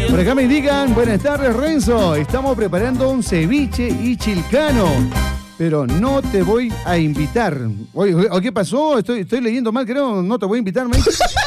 Por acá me digan, buenas tardes Renzo, estamos preparando un ceviche y chilcano, pero no te voy a invitar. Oye, ¿qué pasó? Estoy leyendo mal, creo, no te voy a invitar, me dice.